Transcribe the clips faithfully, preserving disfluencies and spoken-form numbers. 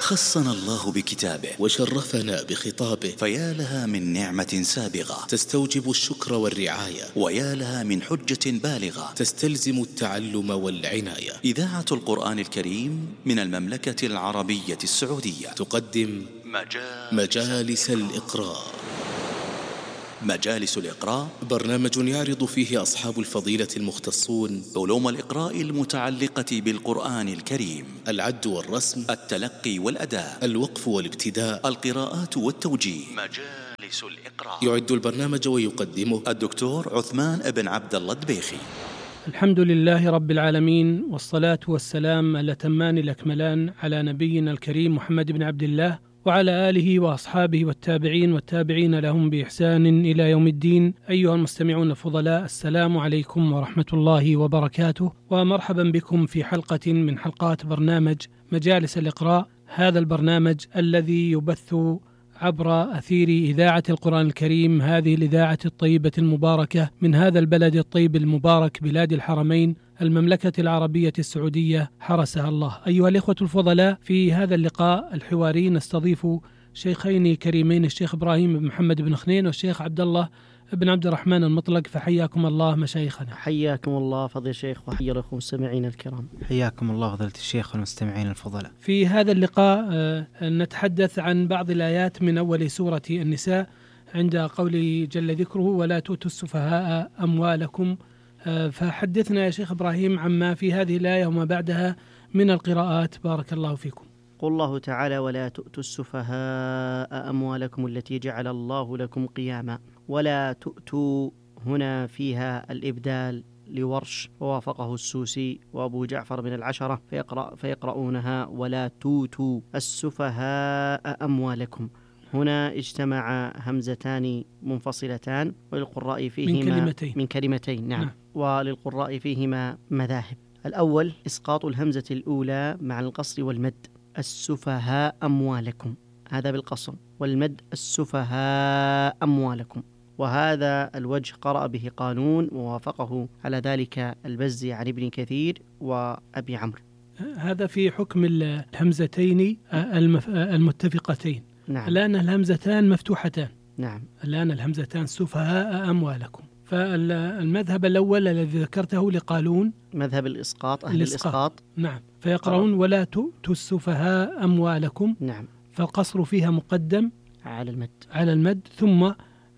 خصنا الله بكتابه وشرفنا بخطابه، فيا لها من نعمة سابغة تستوجب الشكر والرعاية، ويا لها من حجة بالغة تستلزم التعلم والعناية. إذاعة القرآن الكريم من المملكة العربية السعودية تقدم مجالس, مجالس الإقراء. مجالس الإقراء برنامج يعرض فيه أصحاب الفضيلة المختصون علوم الإقراء المتعلقة بالقرآن الكريم: العد والرسم، التلقي والأداء، الوقف والابتداء، القراءات والتوجيه. مجالس الإقراء يعد البرنامج ويقدمه الدكتور عثمان بن عبد الله الدبيخي. الحمد لله رب العالمين، والصلاة والسلام الأتمان الأكملان على نبينا الكريم محمد بن عبد الله وعلى آله وأصحابه والتابعين والتابعين لهم بإحسان إلى يوم الدين. أيها المستمعون الفضلاء، السلام عليكم ورحمة الله وبركاته، ومرحبا بكم في حلقة من حلقات برنامج مجالس الإقراء، هذا البرنامج الذي يبث عبر أثير إذاعة القرآن الكريم، هذه الإذاعة الطيبة المباركة من هذا البلد الطيب المبارك، بلاد الحرمين، المملكة العربية السعودية حرسها الله. أيها الإخوة الفضلاء، في هذا اللقاء الحواري نستضيف شيخين كريمين، الشيخ إبراهيم بن محمد بن خنين والشيخ عبد الله بن عبد الرحمن المطلق، فحياكم الله مشايخنا. حياكم الله فضيلة الشيخ، وحيا لكم المستمعين الكرام. حياكم الله فضيلة الشيخ والمستمعين الفضلاء. في هذا اللقاء نتحدث عن بعض الآيات من أول سورة النساء عند قوله جل ذكره: ولا تؤتوا السفهاء أموالكم. فحدثنا يا شيخ إبراهيم عما في هذه الآية وما بعدها من القراءات، بارك الله فيكم. قل الله تعالى: ولا تؤتوا السفهاء أموالكم التي جعل الله لكم قياما. ولا تؤتوا هنا فيها الإبدال لورش، ووافقه السوسي وأبو جعفر من العشرة، فيقرأ فيقرؤونها ولا توتوا السفهاء أموالكم. هنا اجتمع همزتان منفصلتان، وللقراء فيهما من كلمتين, من كلمتين نعم. نعم. وللقراء فيهما مذاهب. الأول إسقاط الهمزة الأولى مع القصر والمد: السفهاء أموالكم، هذا بالقصر، والمد السفهاء أموالكم. وهذا الوجه قرأ به قانون، ووافقه على ذلك البزي عن ابن كثير وأبي عمرو. هذا في حكم الهمزتين المتفقتين. نعم. الآن الهمزتان مفتوحتان. نعم. الآن الهمزتان سفهاء أموالكم. فالمذهب الأول الذي ذكرته لقالون مذهب الإسقاط، أهل الإسقاط, الإسقاط. نعم. فيقرؤون ولا تؤتوا السفهاء أموالكم. نعم. فالقصر فيها مقدم على المد على المد ثم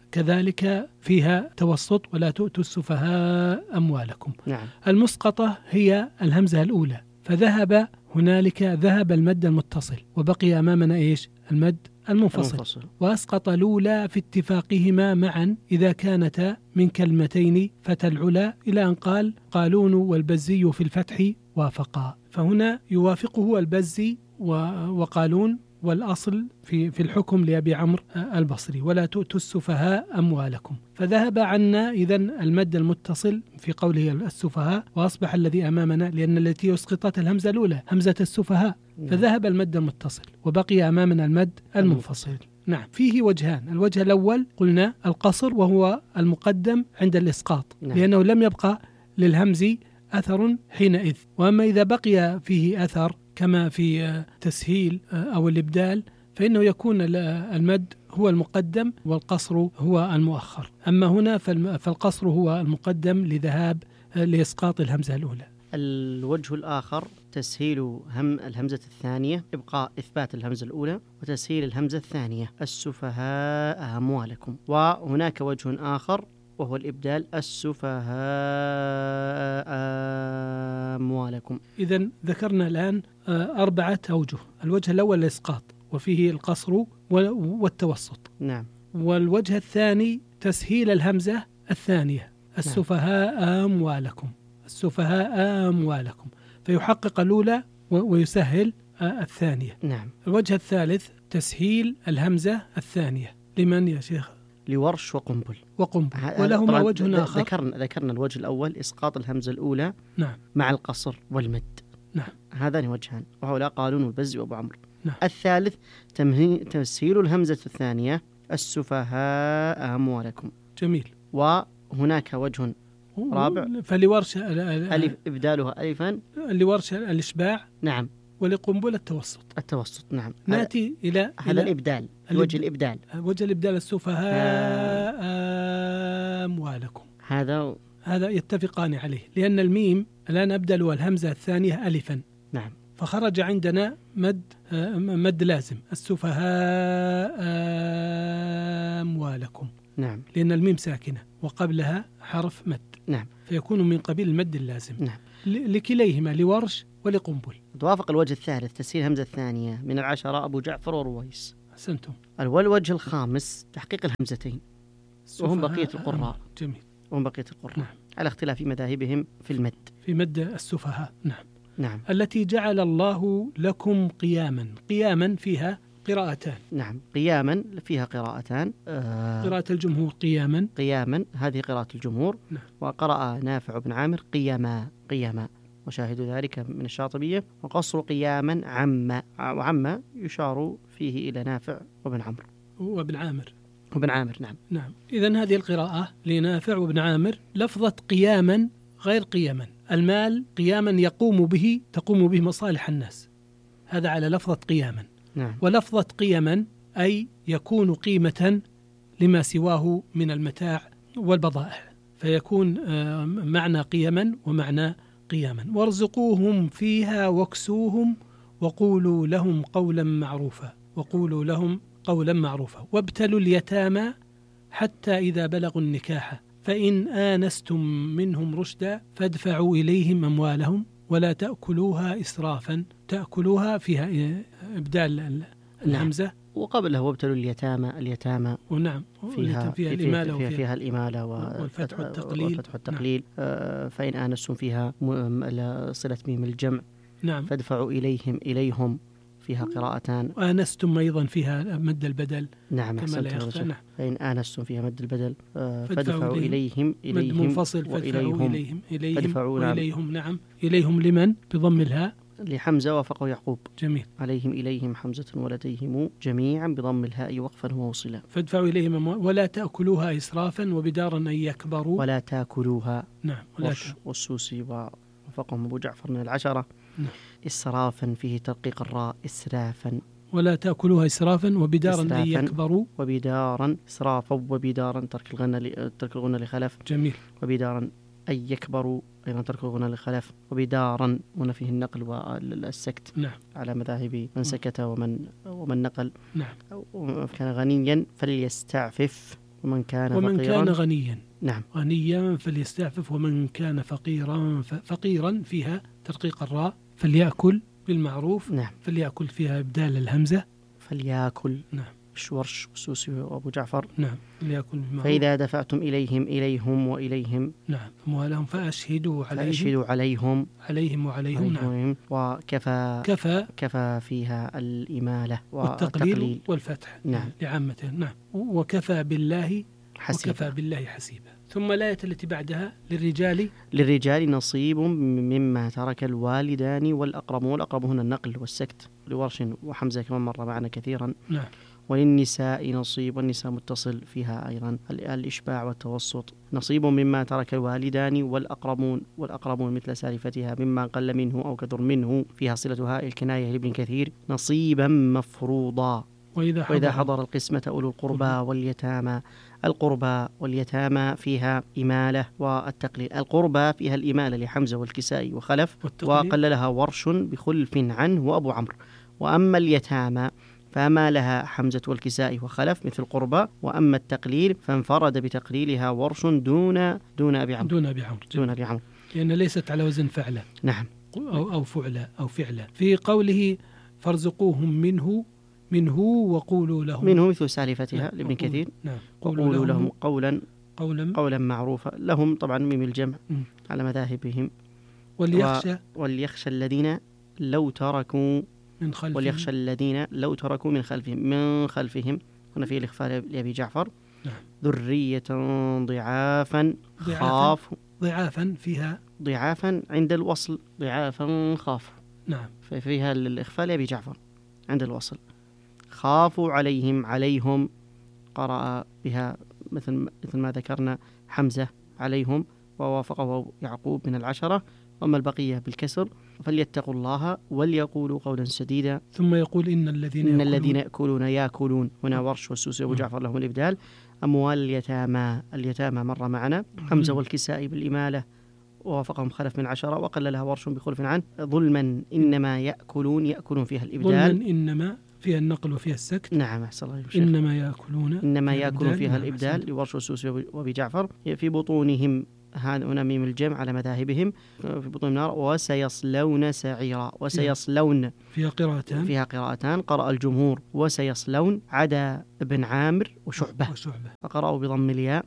كذلك فيها توسط: ولا تؤتوا السفهاء أموالكم. نعم. المسقطة هي الهمزة الأولى، فذهب هنالك ذهب المد المتصل، وبقي أمامنا إيش؟ المد المنفصل. المنفصل. وأسقط الأولى في اتفاقهما معا إذا كانتا من كلمتين فتى العلا، إلى أن قال قالون والبزي في الفتح وافقا. فهنا يوافقه البزي وقالون، والأصل في في الحكم لأبي عمرو البصري: ولا تؤتوا السفهاء أموالكم. فذهب عنا إذن المد المتصل في قوله السفهاء، وأصبح الذي أمامنا، لأن التي أسقطت الهمزة الأولى همزة السفهاء، فذهب المد المتصل وبقي أمامنا المد المنفصل. نعم. فيه وجهان: الوجه الأول قلنا القصر، وهو المقدم عند الإسقاط، نعم. لأنه لم يبقى للهمز أثر حينئذ. وأما إذا بقي فيه أثر كما في تسهيل أو الإبدال، فإنه يكون المد هو المقدم والقصر هو المؤخر. أما هنا فالقصر هو المقدم لذهاب لإسقاط الهمزة الأولى. الوجه الآخر تسهيل هم الهمزة الثانية، إبقاء إثبات الهمزة الأولى، وتسهيل الهمزة الثانية: السفهاء أموالكم. وهناك وجه آخر وهو الإبدال: السفهاء أموالكم. إذن ذكرنا الآن أربعة أوجه: الوجه الأول الإسقاط، وفيه القصر والتوسط. نعم. والوجه الثاني تسهيل الهمزة الثانية: السفهاء أموالكم، السفهاء أموالكم، فيحقق الأولى ويسهل الثانية. نعم. الوجه الثالث تسهيل الهمزة الثانية لمن يا شيخ؟ لورش وقنبل. وقنبل. ولهما وجه آخر. ذكرنا ذكرنا الوجه الأول إسقاط الهمزة الأولى نعم. مع القصر والمد. نعم. هذان وجهان، وهؤلاء قالون والبزي وأبو عمرو. نعم. الثالث تسهيل الهمزة الثانية: السفهاء أموالكم. جميل. وهناك وجه رابع فلورش ألف إبدالها ألفا، لورش الإشباع. نعم، ولقنبل التوسط. التوسط نعم. نأتي إلى هذا الإبدال، وجه الإبدال، وجه الإبدال السفهاء أموالكم. هذا هذا يتفقان عليه، لأن الميم الآن أبدل والهمزة الثانية ألفا. نعم. فخرج عندنا مد مد لازم، السفهاء أموالكم. نعم. لأن الميم ساكنة وقبلها حرف مد. نعم. فيكون من قبيل المد اللازم. نعم. لكليهما، لورش ولقنبل. توافق الوجه الثالث تسهيل همزة الثانية من العشرة أبو جعفر ورويس. أحسنتم. والوجه الخامس تحقيق الهمزتين وهم بقية القراء. جميل. وهم بقية القراء. نعم. على اختلاف مذاهبهم في المد. في مد السفهاء. نعم. نعم. التي جعل الله لكم قياما. قياما فيها قراءتان. نعم. قياما فيها قراءتان. آه قراءة الجمهور قياما. قياما هذه قراءة الجمهور. نعم. وقرأ نافع بن عامر قياما قياما، وشاهد ذلك من الشاطبية. وقصر قياما عم، وعم يشار فيه إلى نافع وابن عمرو وابن عامر. وابن عامر نعم. نعم. إذن هذه القراءة لنافع وابن عامر. لفظة قياما غير قياما. المال قياما يقوم به، تقوم به مصالح الناس، هذا على لفظة قياما. نعم. ولفظة قيما أي يكون قيمة لما سواه من المتاع والبضائع، فيكون معنى قيما ومعنى قياما. وارزقوهم فيها واكسوهم وقولوا لهم قولا معروفا. وقولوا لهم قولا معروفا. وابتلوا اليتامى حتى إذا بلغوا النكاح فإن آنستم منهم رشدا فادفعوا إليهم أموالهم ولا تأكلوها إسرافا. تأكلوها فيها إبدال الهمزة. نعم. وقبله وابتلوا اليتامى اليتامى ونعم فيها, فيها الإمالة فيها, وفيها فيها الإمالة والفتح والتقليل. والفتح والتقليل. نعم. آه فإن آنستم فيها صلة ميم الجمع. نعم. فادفعوا إليهم إليهم فيها قراءتان. وآنستم أيضا فيها مد البدل. نعم. كما لا يخفى. نعم. فإن آنستم فيها مد البدل. آه فادفعوا إليهم إليهم مد منفصل. فادفعوا إليهم إليهم وإليهم. نعم. إليهم لمن بضم الهاء؟ لحمزة وافقه يعقوب. جميل. عليهم إليهم حمزة ولديهم جميعا بضم الهاء وقفا ووصلا. فادفعوا إليهم أموال ولا تأكلوها إسرافا وبدارا أن يكبروا. ولا تأكلوها. نعم. ولا والسوسي ووافقهم أبو جعفر من العشرة. نعم. إسرافا فيه ترقيق الراء إسرافا. ولا تأكلوها إسرافا وبدارا أن يكبروا. وبدارا إسرافا وبدارا ترك الغنى ترك الغنى لخلف. جميل. وبدارا أن يكبروا أيضا ترك الغنى لخلف. وبدارا هنا فيه النقل والسكت. نعم. على مذاهب من سكت ومن ومن نقل. نعم. ومن كان غنيا فليستعفف ومن كان ومن فقيرا. كان غنيا. نعم. غنيا فليستعفف ومن كان فقيرا. فقيرا فيها ترقيق الراء. فليأكل بالمعروف. نعم. فليأكل فيها إبدال الهمزة. فليأكل. نعم. ورش وسوسي وأبو جعفر. نعم. ليأكل بالمعروف. فإذا دفعتم إليهم إليهم وإليهم. نعم. أموالهم فأشهدوا عليهم. فأشهدوا عليهم. عليهم وعليهم. عليهم. نعم. وكفى كفى كفى فيها الإمالة والتقليل, والتقليل والفتح. نعم. لعامته. نعم. وكفى بالله حسيبا. وكفى بالله حسيبا. ثم الآية التي بعدها للرجال. للرجال نصيب مما ترك الوالدان والأقربون. والأقرب هنا النقل والسكت لورش وحمزة كما مر معنا كثيرا. نعم. وللنساء نصيب. والنساء متصل فيها أيضا الإشباع والتوسط. نصيب مما ترك الوالدان والأقربون. والأقربون مثل سالفتها مما قل منه أو كثر منه فيها صلتها الكناية لابن كثير. نصيبا مفروضا. وإذا حضر, وإذا حضر القسمة أولو القربى واليتامى. القربى واليتامى فيها إمالة والتقليل. القربى فيها الإمالة لحمزة والكسائي وخلف. وقللها ورش بخلف عنه وأبو عمرو. وأما اليتامى فما لها حمزة والكسائي وخلف مثل قربى. وأما التقليل فانفرد بتقليلها ورش دون دون أبي عمرو. دون أبي عمرو. دون أبي عمرو لأن ليست على وزن فعلة. نعم. أو أو فعلة أو فعلة. في قوله فارزقوهم منه منه وقولوا لهم. منه مثل سالفتها لابن كثير. نعم. قولوا لهم, لهم قولا قولا قولا معروفا. لهم طبعا ميم الجمع م. على مذاهبهم. وليخشى و... وليخشى الذين لو تركوا من خلفهم. وليخشى الذين لو تركوا من خلفهم من خلفهم هنا في الإخفاء لأبي جعفر. نعم. ذرية ضعافا خافوا. ضعافا فيها ضعافا عند الوصل. ضعافا خافوا. نعم. ففيها الإخفاء لأبي جعفر عند الوصل. خافوا عليهم. عليهم قرأ بها مثل مثل ما ذكرنا حمزة عليهم ووافقه يعقوب من العشرة. وأما البقية بالكسر فليتقوا الله وليقولوا قولا سديدا. ثم يقول إن الذين إن يأكلون الذين يأكلون يأكلون هنا ورش والسوسي وأبو جعفر لهم الإبدال. أموال اليتامى، اليتامى مرة معنا حمزة والكسائي بالإمالة ووافقهم خلف من عشرة وقللها ورش بخلف عنه. ظلما إنما يأكلون، يأكلون فيها الإبدال. ظلما إنما فيها النقل وفيها السكت. نعم أحسن الله. إنما يأكلون إنما يأكلون فيها نعم الإبدال لورش والسوسي وأبي جعفر. في بطونهم هنا ميم الجمع على مذاهبهم، في بطون النار. وسيصلون سعيرا، وسيصلون فيها قراءتان فيها قراءتان قرأ الجمهور وسيصلون عدا ابن عامر وشعبة وشعبة فقرأوا بضم الياء.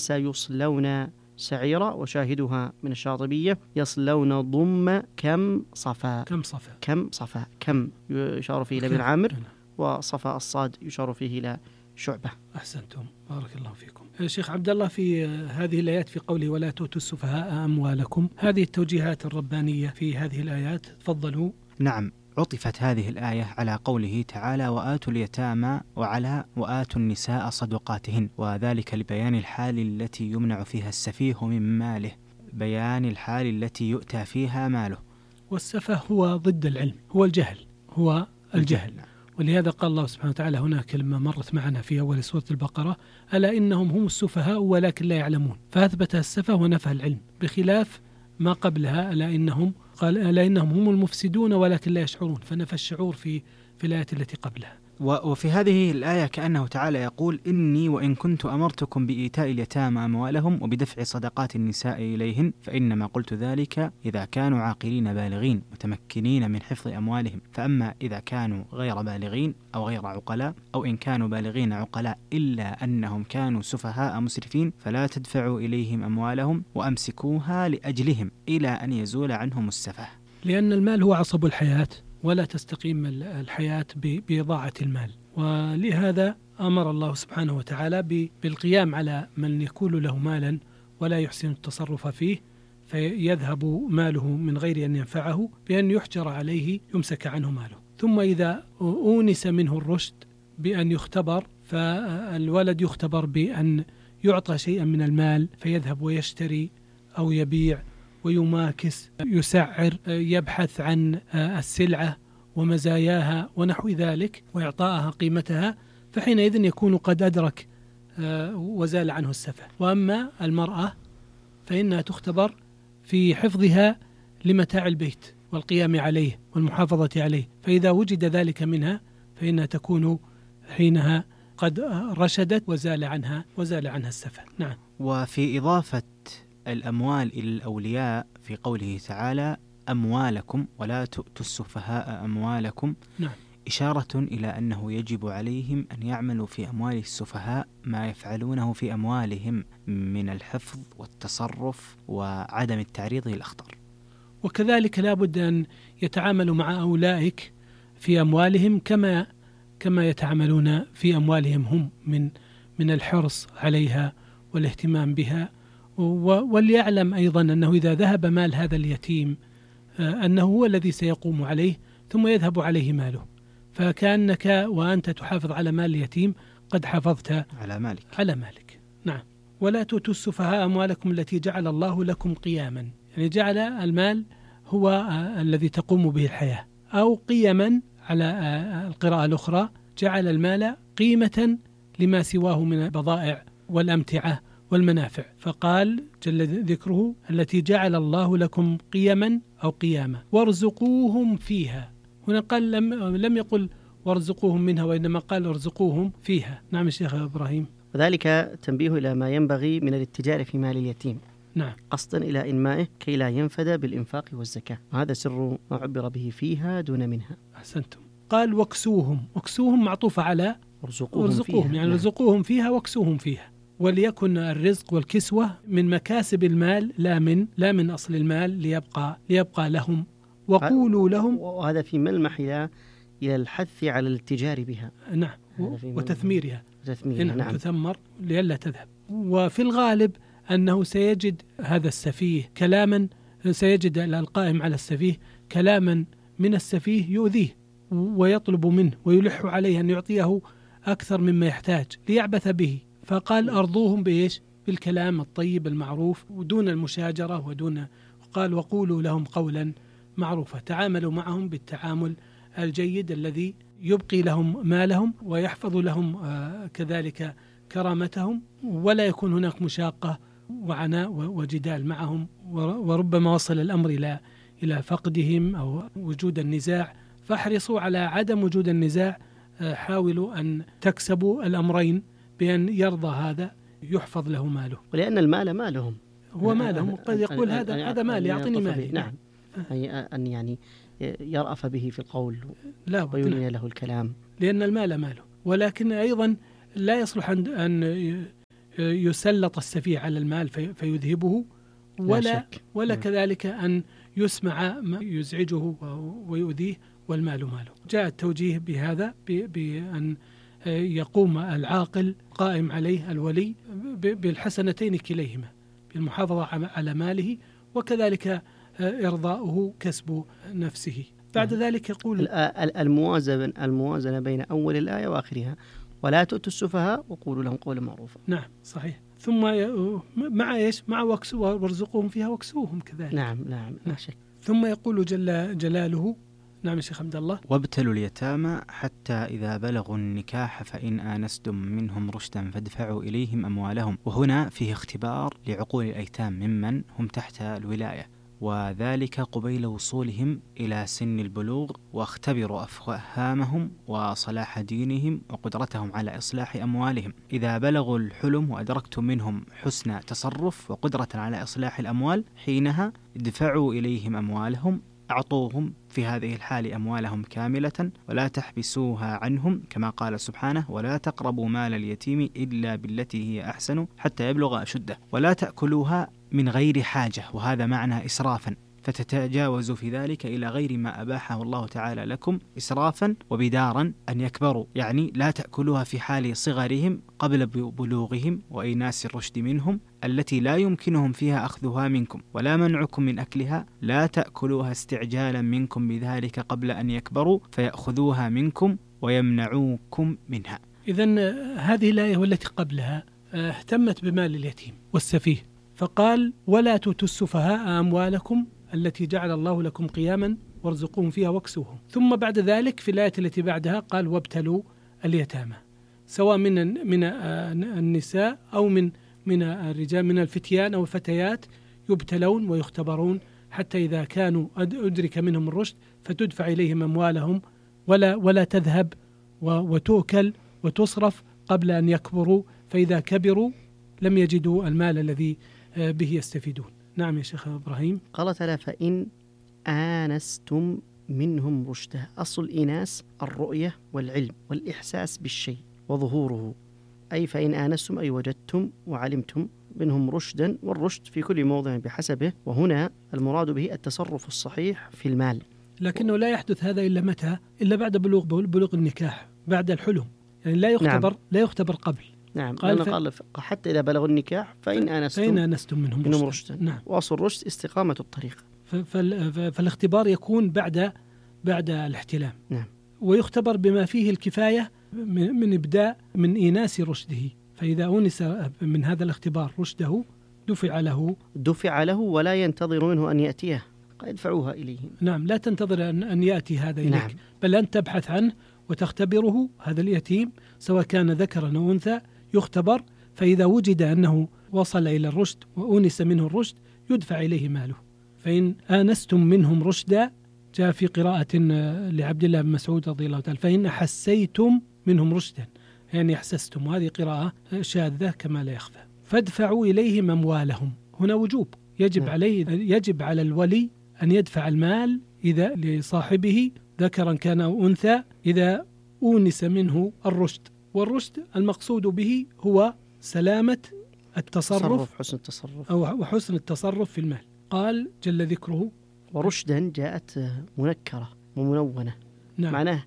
وسيصلون سعيرا وشاهدها من الشاطبية يصلون ضم كم صفا. كم صفا كم صفا كم يشار فيه إلى ابن عامر، وصفا الصاد يشار فيه إلى شعبة. أحسنتم بارك الله فيكم. الشيخ عبد الله في هذه الآيات في قوله ولا تؤتوا السفهاء أموالكم، هذه التوجيهات الربانية في هذه الآيات تفضلوا. نعم، عطفت هذه الآية على قوله تعالى وآتوا اليتامى وعلى وآتوا النساء صدقاتهن، وذلك لبيان الحال التي يمنع فيها السفيه من ماله، بيان الحال التي يؤتى فيها ماله. والسفه هو ضد العلم، هو الجهل، هو الجهل. ولهذا قال الله سبحانه وتعالى هنا كلمة مرت معنا في أول سورة البقرة: ألا إنهم هم السفهاء ولكن لا يعلمون، فأثبت السفه ونفى العلم، بخلاف ما قبلها ألا إنهم قال ألا إنهم هم المفسدون ولكن لا يشعرون، فنفى الشعور في في الآية التي قبلها. وفي هذه الآية كأنه تعالى يقول إني وإن كنت أمرتكم بإيتاء اليتامى أموالهم وبدفع صدقات النساء إليهن فإنما قلت ذلك إذا كانوا عاقلين بالغين متمكنين من حفظ أموالهم، فأما إذا كانوا غير بالغين أو غير عقلاء أو إن كانوا بالغين عقلاء إلا أنهم كانوا سفهاء مسرفين فلا تدفعوا إليهم أموالهم وأمسكوها لأجلهم إلى أن يزول عنهم السفه. لأن المال هو عصب الحياة، ولا تستقيم الحياة بإضاعة المال، ولهذا أمر الله سبحانه وتعالى بالقيام على من يكون له مالا ولا يحسن التصرف فيه فيذهب ماله من غير أن ينفعه بأن يحجر عليه يمسك عنه ماله. ثم إذا أونس منه الرشد بأن يختبر، فالولد يختبر بأن يعطى شيئا من المال فيذهب ويشتري أو يبيع ويماكس، يسعر، يبحث عن السلعة ومزاياها ونحو ذلك وإعطائها قيمتها، فحينئذ يكون قد أدرك وزال عنه السفه. وأما المرأة فإنها تختبر في حفظها لمتاع البيت والقيام عليه والمحافظة عليه، فإذا وجد ذلك منها فإنها تكون حينها قد رشدت وزال عنها وزال عنها السفه. نعم. وفي إضافة الأموال إلى الأولياء في قوله تعالى أموالكم ولا تؤتوا السفهاء أموالكم، نعم، إشارة إلى أنه يجب عليهم أن يعملوا في أموال السفهاء ما يفعلونه في أموالهم من الحفظ والتصرف وعدم التعريض للأخطار. وكذلك لا بد أن يتعاملوا مع أولئك في أموالهم كما كما يتعاملون في أموالهم هم من من الحرص عليها والاهتمام بها. وليعلم أيضا أنه إذا ذهب مال هذا اليتيم أنه هو الذي سيقوم عليه ثم يذهب عليه ماله، فكأنك وأنت تحافظ على مال اليتيم قد حافظت على مالك على مالك. نعم. ولا تؤتوا السفهاء أموالكم التي جعل الله لكم قياما، يعني جعل المال هو الذي تقوم به الحياة، أو قيما على القراءة الأخرى جعل المال قيمة لما سواه من البضائع والأمتعة والمنافع، فقال جل ذكره التي جعل الله لكم قيما أو قياما وارزقوهم فيها. هنا قال لم, لم يقل وارزقوهم منها، وإنما قال ارزقوهم فيها. نعم الشيخ إبراهيم. وذلك تنبيه إلى ما ينبغي من الاتجار في مال اليتيم، نعم، قصدا إلى إنمائه كي لا ينفد بالإنفاق والزكاة، وهذا سر ما عبر به فيها دون منها. أحسنتم. قال واكسوهم، واكسوهم معطوفة على ارزقوهم, ارزقوهم فيها. يعني ارزقوهم فيها واكسوهم فيها. وليكن الرزق والكسوة من مكاسب المال لا من لا من أصل المال ليبقى ليبقى لهم. وقولوا لهم، وهذا في ملمح إلى إلى الحث على الاتجار بها، نعم، وتثميرها وتثميرها نعم، تثمر لئلا تذهب. وفي الغالب أنه سيجد هذا السفيه كلاما، سيجد القائم على السفيه كلاما من السفيه يؤذيه ويطلب منه ويلح عليه أن يعطيه أكثر مما يحتاج ليعبث به، فقال أرضوهم بإيش؟ بالكلام الطيب المعروف ودون المشاجرة ودون. قال وقولوا لهم قولا معروفة، تعاملوا معهم بالتعامل الجيد الذي يبقي لهم مالهم ويحفظ لهم كذلك كرامتهم، ولا يكون هناك مشاقة وعناء وجدال معهم، وربما وصل الأمر إلى إلى فقدهم أو وجود النزاع، فاحرصوا على عدم وجود النزاع. حاولوا أن تكسبوا الأمرين بأن يرضى هذا يحفظ له ماله، ولأن المال مالهم، هو مالهم، قد يقول هذا هذا مالي أعطني مالي. نعم، أن يعني يرأف به في القول لا وينهي له الكلام، لأن المال ماله. ولكن أيضا لا يصلح أن يسلط السفيه على المال فيذهبه، ولا ولا كذلك أن يسمع ما يزعجه ويؤذيه والمال ماله. جاء التوجيه بهذا بأن يقوم العاقل قائم عليه الولي بالحسنتين كليهما، بالمحافظة على ماله وكذلك إرضاؤه كسب نفسه. بعد ذلك يقول الموازنة الموازنة بين أول الآية وآخرها، ولا تؤتوا السفهاء وقولوا لهم قولا معروفا. نعم صحيح. ثم مع إيش؟ مع وكسوا وارزقوهم فيها وكسوهم كذلك. نعم نعم لا شك. ثم يقول جل جلاله، نعم يا شيخ عبد الله، وابتلوا اليتامى حتى إذا بلغوا النكاح فإن آنستم منهم رشدا فادفعوا إليهم أموالهم. وهنا فيه اختبار لعقول الأيتام ممن هم تحت الولاية، وذلك قبيل وصولهم إلى سن البلوغ، واختبروا أفهامهم وصلاح دينهم وقدرتهم على إصلاح أموالهم. إذا بلغوا الحلم وأدركتم منهم حسن تصرف وقدرة على إصلاح الأموال، حينها ادفعوا إليهم أموالهم، أعطوهم في هذه الحال أموالهم كاملة ولا تحبسوها عنهم، كما قال سبحانه: ولا تقربوا مال اليتيم إلا بالتي هي أحسن حتى يبلغ أشده، ولا تأكلوها من غير حاجة، وهذا معنى إسرافا، فتتجاوزوا في ذلك إلى غير ما أباحه الله تعالى لكم إسرافا وبدارا أن يكبروا، يعني لا تأكلوها في حال صغرهم قبل بلوغهم وإيناس الرشد منهم التي لا يمكنهم فيها أخذها منكم، ولا منعكم من أكلها، لا تأكلوها استعجالا منكم بذلك قبل أن يكبروا فيأخذوها منكم ويمنعوكم منها. إذن هذه الآية والتي قبلها اهتمت بمال اليتيم والسفيه، فقال: ولا تؤتوا السفهاء أموالكم التي جعل الله لكم قياما وارزقوهم فيها واكسوهم. ثم بعد ذلك في الآية التي بعدها قال: وابتلوا اليتامى، سواء من من النساء أو من من الرجال، من الفتيان أو الفتيات، يبتلون ويختبرون حتى إذا كانوا أدرك منهم الرشد فتدفع إليهم أموالهم ولا ولا تذهب وتؤكل وتصرف قبل أن يكبروا، فإذا كبروا لم يجدوا المال الذي به يستفيدون. نعم يا شيخ إبراهيم. قال تعالى: فإن آنستم منهم رشدا. أصل الإناس الرؤية والعلم والإحساس بالشيء وظهوره، أي فإن آنستم أي وجدتم وعلمتم منهم رشدا، والرشد في كل موضع بحسبه، وهنا المراد به التصرف الصحيح في المال. لكنه لا يحدث هذا إلا متى؟ إلا بعد بلوغ بلوغ النكاح، بعد الحلم، يعني لا يختبر. نعم. لا يختبر قبل. نعم. قال, ف... قال حتى إذا بلغوا النكاح فإن آنستم, فإن آنستم منهم, منهم رشدا. نعم. وأصل الرشد استقامة الطريق. ف... فال... فالاختبار يكون بعد بعد الاحتلام. نعم. ويختبر بما فيه الكفاية من, من إبداء من إيناس رشده، فإذا أونس من هذا الاختبار رشده دفع له دفع له ولا ينتظر منه أن يأتيه، ادفعوها إليه. نعم. لا تنتظر أن, أن يأتي هذا إليك. نعم. بل أن تبحث عنه وتختبره، هذا اليتيم سواء كان ذكرا أو أنثى يختبر، فإذا وجد أنه وصل إلى الرشد وأونس منه الرشد يدفع إليه ماله. فإن آنستم منهم رشدا، جاء في قراءة لعبد الله بن مسعود رضي الله تعالى: فإن حسيتم منهم رشدا، يعني أحسستم، وهذه قراءة شاذة كما لا يخفى. فادفعوا إليهم أموالهم، هنا وجوب، يجب م. عليه يجب على الولي أن يدفع المال إذا لصاحبه ذكرا كان أو أنثى إذا أونس منه الرشد. والرشد المقصود به هو سلامة التصرف، حسن التصرف أو حسن التصرف في المال. قال جل ذكره: ورشدا جاءت منكرة ومنونة. نعم. معناه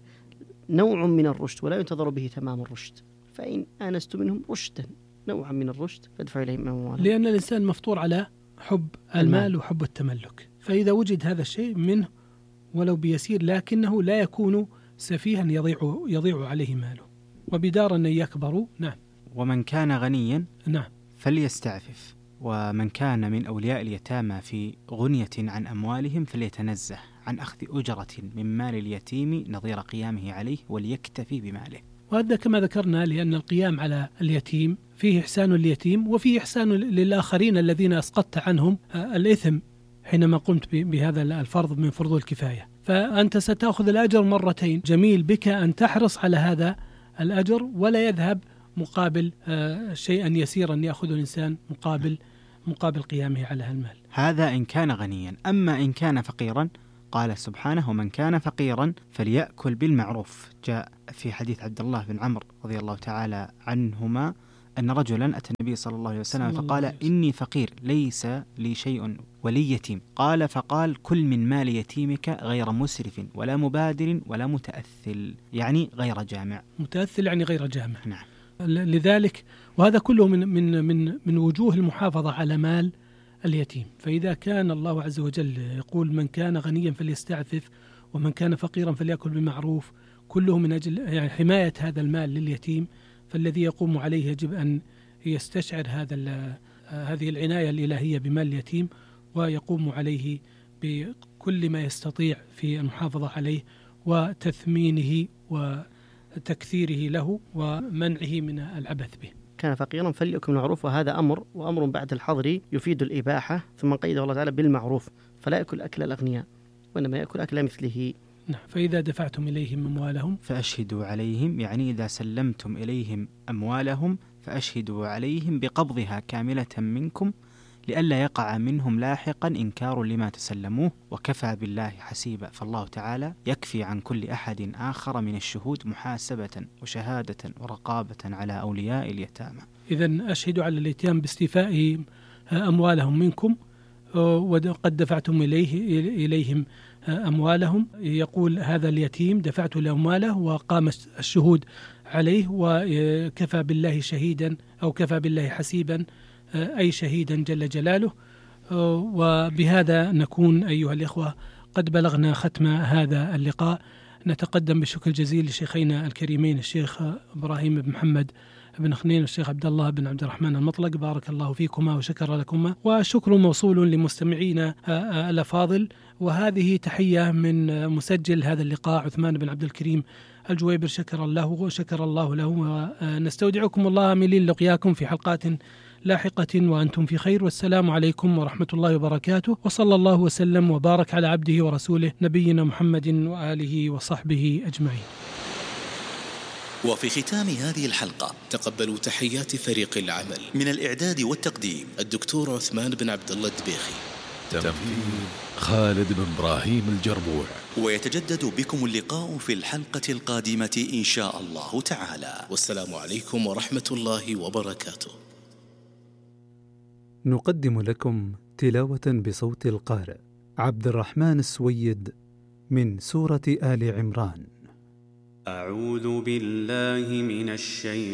نوع من الرشد ولا ينتظر به تمام الرشد. فإن آنست منهم رشدا، نوعا من الرشد، فادفع إليهم أموالهم. لأن الإنسان مفطور على حب المال وحب التملك، فإذا وجد هذا الشيء منه ولو بيسير لكنه لا يكون سفيها يضيع يضيع عليه ماله، وبدارا أن يكبروا. نعم. ومن كان غنيا نعم فليستعفف، ومن كان من أولياء اليتامى في غنية عن أموالهم فليتنزه عن أخذ أجرة من مال اليتيم نظير قيامه عليه وليكتفي بماله. وهذا كما ذكرنا لأن القيام على اليتيم فيه إحسان لليتيم وفيه إحسان للآخرين الذين أسقطت عنهم الإثم حينما قمت بهذا الفرض من فروض الكفاية، فأنت ستأخذ الأجر مرتين. جميل بك أن تحرص على هذا الأجر ولا يذهب مقابل شيئا يسيرا يأخذ الإنسان مقابل مقابل قيامه على المال. هذا إن كان غنيا. أما إن كان فقيرا قال سبحانه ومن كان فقيرا فليأكل بالمعروف. جاء في حديث عبد الله بن عمرو رضي الله تعالى عنهما أن رجلا أتى النبي صلى الله عليه وسلم فقال إني فقير ليس لي شيء ولي يتيم. قال فقال كل من مال يتيمك غير مسرف ولا مبادر ولا متأثل، يعني غير جامع. متأثل يعني غير جامع. نعم. لذلك وهذا كله من من من من وجوه المحافظة على مال اليتيم. فإذا كان الله عز وجل يقول من كان غنيا فليستعفف ومن كان فقيرا فليأكل بالمعروف، كله من أجل يعني حماية هذا المال لليتيم، فالذي يقوم عليه يجب أن يستشعر هذا هذه العناية الإلهية بمال اليتيم ويقوم عليه بكل ما يستطيع في المحافظة عليه وتثمينه وتكثيره له ومنعه من العبث به. كان فقيرا فليأكل بالمعروف، وهذا أمر وأمر بعد الحظر يفيد الإباحة، ثم قيده الله تعالى بالمعروف، فلا يأكل أكل الأغنياء وإنما يأكل أكل مثله. نعم. فإذا دفعتم إليهم أموالهم فأشهدوا عليهم، يعني إذا سلمتم إليهم أموالهم فأشهدوا عليهم بقبضها كاملة منكم لئلا يقع منهم لاحقا إنكار لما تسلموه، وكفى بالله حسيبا. فالله تعالى يكفي عن كل أحد آخر من الشهود محاسبة وشهادة ورقابة على أولياء اليتامى. إذن أشهدوا على اليتام باستيفاء أموالهم منكم وقد دفعتم إليه إليهم أموالهم. يقول هذا اليتيم دفعت له أمواله وقام الشهود عليه وكفى بالله شهيدا أو كفى بالله حسيبا أي شهيدا جل جلاله. وبهذا نكون أيها الإخوة قد بلغنا ختم هذا اللقاء. نتقدم بشكر جزيل لشيخينا الكريمين الشيخ إبراهيم بن محمد بن خنين والشيخ عبد الله بن عبد الرحمن المطلق، بارك الله فيكما وشكر لكما، والشكر موصول لمستمعينا الأفاضل. وهذه تحية من مسجل هذا اللقاء عثمان بن عبد الكريم الجويبر، شكر الله وشكر الله له. ونستودعكم الله آملين لقياكم في حلقات لاحقة وأنتم في خير، والسلام عليكم ورحمة الله وبركاته، وصلى الله وسلم وبارك على عبده ورسوله نبينا محمد وآله وصحبه أجمعين. وفي ختام هذه الحلقة تقبلوا تحيات فريق العمل من الإعداد والتقديم الدكتور عثمان بن عبد الله الدبيخي، تنفيذ خالد بن إبراهيم الجربوع. ويتجدد بكم اللقاء في الحلقة القادمة إن شاء الله تعالى، والسلام عليكم ورحمة الله وبركاته. نقدم لكم تلاوة بصوت القارئ عبد الرحمن السويد من سورة آل عمران. أعوذ بالله من الشيطان